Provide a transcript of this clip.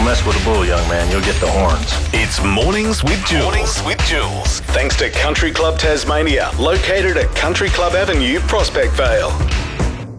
mess with a bull, young man. You'll get the horns. It's Mornings with Jules. Mornings with Jules. Thanks to Country Club Tasmania, located at Country Club Avenue, Prospect Vale.